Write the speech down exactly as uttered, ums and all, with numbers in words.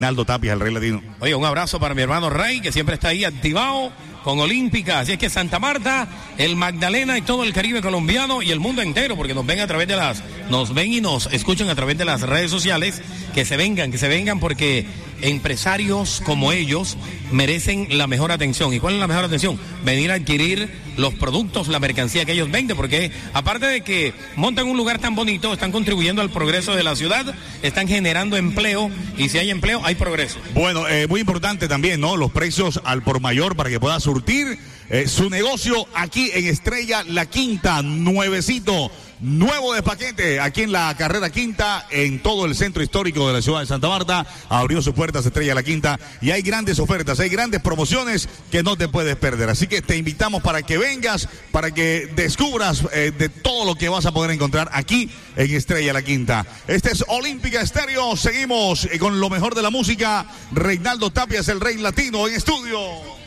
Reynaldo Tapia, el Rey Latino. Oye, un abrazo para mi hermano Rey, que siempre está ahí activado con Olímpica. Así es que Santa Marta, el Magdalena y todo el Caribe colombiano y el mundo entero, porque nos ven a través de las, nos ven y nos escuchan a través de las redes sociales. Que se vengan, que se vengan, porque empresarios como ellos merecen la mejor atención. ¿Y cuál es la mejor atención? Venir a adquirir los productos, la mercancía que ellos venden, porque aparte de que montan un lugar tan bonito, están contribuyendo al progreso de la ciudad, están generando empleo, y si hay empleo, hay progreso. Bueno, eh, muy importante también, ¿no? Los precios al por mayor para que pueda surtir eh, su negocio aquí en Estrella La Quinta, nuevecito. Nuevo de paquete, aquí en la carrera quinta, en todo el centro histórico de la ciudad de Santa Marta. Abrió sus puertas Estrella La Quinta y hay grandes ofertas, hay grandes promociones que no te puedes perder. Así que te invitamos para que vengas, para que descubras eh, de todo lo que vas a poder encontrar aquí en Estrella La Quinta. Este es Olímpica Estéreo, seguimos con lo mejor de la música. Reynaldo Tapia es el Rey Latino en estudio.